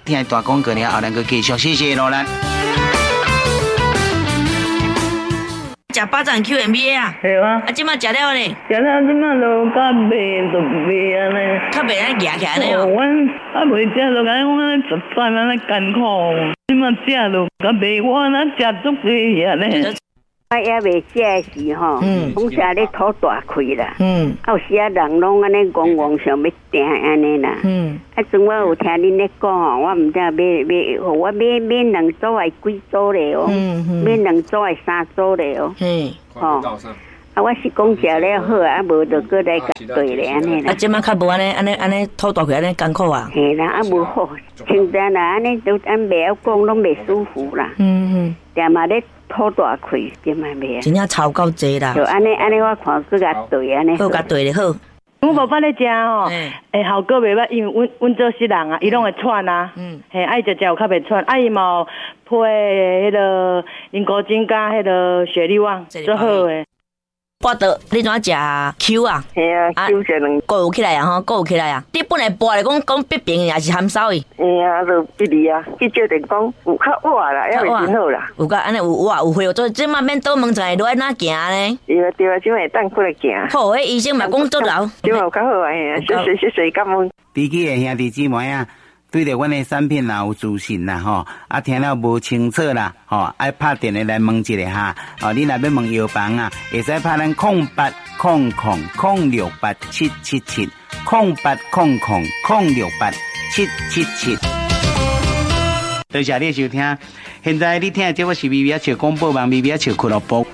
听大广告了后，咱个继续，谢谢罗兰。 食巴掌 QMB 啊？ 系啊。 啊，即马食了咧？ 食了即马就较袂就袂安尼。 较袂安夹起来咧哦。 阮啊袂食就讲我安尼实在安尼艰苦，即马食就较袂，我安尼食足济遐咧。 我也未食的时吼，讲啥咧吐大气啦，有时啊人拢安尼戆戆想要定安尼啦，啊阵我有听恁咧讲吼，我毋知买，我买两组还几组咧哦，买两组还三组咧哦，吼，啊我是讲食了好啊，无就过来甲对咧安尼啦。 啊，即马较无安尼吐大气安尼艰苦啊。 嘿啦，啊无好，现在啦安尼都安袂晓讲，拢袂舒服啦。定嘛咧。吐大气，点嘛袂啊？ 真正超够济啦！ 就安尼，我看佮甲对安尼。 好，甲对咧好。 我无捌咧食吼，效果袂歹，因为阮做熟人啊，伊拢会喘啊，爱食有较袂喘，伊嘛有配迄个银菇精加迄个雪莉旺，最好诶。 拔到你怎食 Q 啊？ 系啊 ，Q 食两固有起来啊，吼，固有起来啊。你本来拔来讲必平也是含烧的。 嘿啊，就必离啊。去照电讲有较活啦，也袂真好啦。 有甲安尼有活有血，所以即马免倒门在落来哪行呢？ 对啊对啊，即马等过来行。 好，迄医生嘛讲足老。 即马有较好啊，嘿啊，谢谢感恩。 地区的兄弟姊妹啊。对着阮的产品啦有自信啦吼，啊听了无清楚啦吼，爱拍电话来问一下哈，哦你若要问药房啊，会使拍咱0800068777 0800068777。多谢你收听，现在你听的节目是微微笑广播网微微笑俱乐部。